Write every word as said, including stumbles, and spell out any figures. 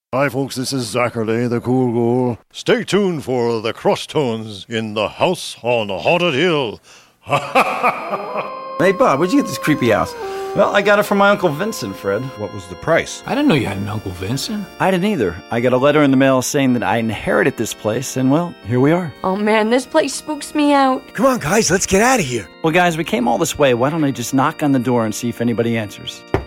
Hi folks, this is Zachary, the cool ghoul. Stay tuned for the Crosstones in the House on the Haunted Hill. Hey Bob, where'd you get this creepy house? Well, I got it from my Uncle Vincent, Fred. What was the price? I didn't know you had an Uncle Vincent. I didn't either. I got a letter in the mail saying that I inherited this place, and well, here we are. Oh man, this place spooks me out. Come on, guys, let's get out of here. Well, guys, we came all this way. Why don't I just knock on the door and see if anybody answers?